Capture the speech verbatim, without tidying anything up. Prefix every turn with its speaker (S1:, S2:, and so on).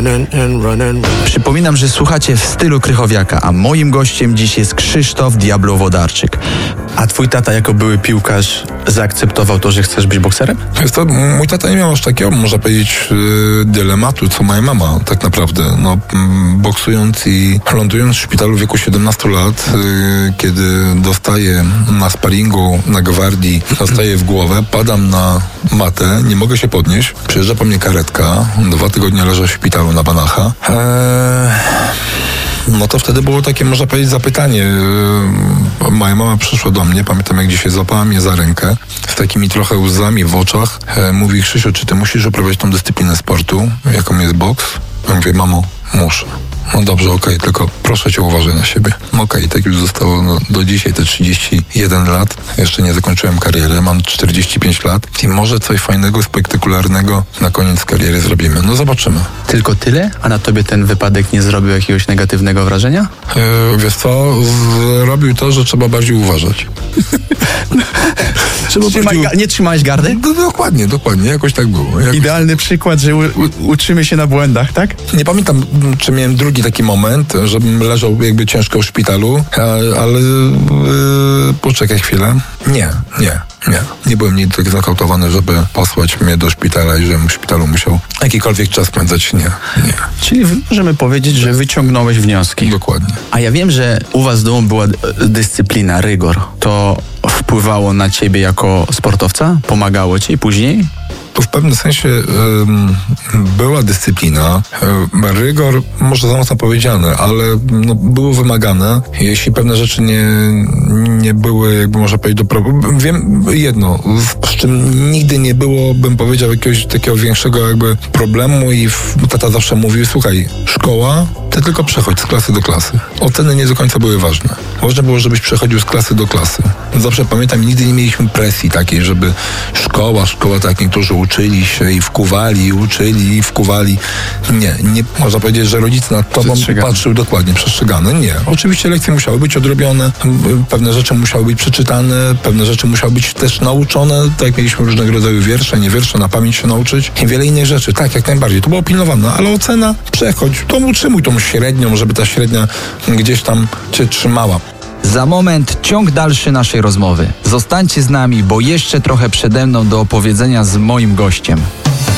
S1: Przypominam, że słuchacie w stylu Krychowiaka, a moim gościem dziś jest Krzysztof Diablo-Wodarczyk. A twój tata jako były piłkarz zaakceptował to, że chcesz być bokserem?
S2: Jest to, mój tata nie miał aż takiego, można powiedzieć, dylematu, co moja mama tak naprawdę. No, boksując i lądując w szpitalu w wieku siedemnastu lat, kiedy dostaję na sparingu, na gwardii, dostaję w głowę, padam na matę, nie mogę się podnieść, przyjeżdża po mnie karetka, dwa tygodnie leżę w szpitalu na Banacha. Eee... No to wtedy było takie, można powiedzieć, zapytanie. Moja mama przyszła do mnie, pamiętam jak dzisiaj złapała mnie za rękę, z takimi trochę łzami w oczach. E, mówi: Krzysiu, czy ty musisz uprawiać tą dyscyplinę sportu, jaką jest boks? Ja mówię: mamo, muszę. No dobrze, okej, okay, tylko proszę cię, uważaj na siebie. Okej, okay, tak już zostało no, do dzisiaj te trzydzieści jeden lat. Jeszcze nie zakończyłem kariery, mam czterdzieści pięć lat i może coś fajnego, spektakularnego na koniec kariery zrobimy. No zobaczymy.
S1: Tylko tyle? A na tobie ten wypadek nie zrobił jakiegoś negatywnego wrażenia?
S2: Yy, wiesz co, zrobił to, że trzeba bardziej uważać.
S1: Trzymaj, bardziej... Nie trzymałeś gardy?
S2: No, dokładnie, dokładnie, jakoś tak było. Jakoś...
S1: Idealny przykład, że u, u, uczymy się na błędach, tak?
S2: Nie pamiętam, czy miałem drugi taki moment, żebym leżał jakby ciężko w szpitalu, ale yy, poczekaj chwilę. Nie, nie, nie. Nie byłem nigdy tak znokautowany, żeby posłać mnie do szpitala i żebym w szpitalu musiał jakikolwiek czas spędzać. Nie, nie.
S1: Czyli możemy powiedzieć, że wyciągnąłeś wnioski.
S2: Dokładnie.
S1: A ja wiem, że u was w domu była dyscyplina, rygor. To wpływało na ciebie jako sportowca? Pomagało ci później?
S2: Tu w pewnym sensie um, była dyscyplina, um, rygor, może za mocno powiedziane, ale no, było wymagane. Jeśli pewne rzeczy nie, nie były, jakby można powiedzieć, do problemu. Wiem jedno, z czym nigdy nie było, bym powiedział, jakiegoś takiego większego jakby problemu i w, tata zawsze mówił: słuchaj, szkoła, ty tylko przechodź z klasy do klasy. Oceny nie do końca były ważne. Ważne było, żebyś przechodził z klasy do klasy. Zawsze pamiętam, nigdy nie mieliśmy presji takiej, żeby szkoła, szkoła, tak niektórzy uczyli się i wkuwali, i uczyli, i wkuwali. Nie, nie można powiedzieć, że rodzic nad tobą patrzył dokładnie, przestrzegany. Nie. Oczywiście lekcje musiały być odrobione, pewne rzeczy musiały być przeczytane, pewne rzeczy musiały być też nauczone, tak jak mieliśmy różnego rodzaju wiersze, nie wiersze, na pamięć się nauczyć i wiele innych rzeczy. Tak, jak najbardziej. To było pilnowane, ale ocena, przechodź, to utrzymuj tą średnią, żeby ta średnia gdzieś tam cię trzymała.
S1: Za moment ciąg dalszy naszej rozmowy. Zostańcie z nami, bo jeszcze trochę przede mną do opowiedzenia z moim gościem.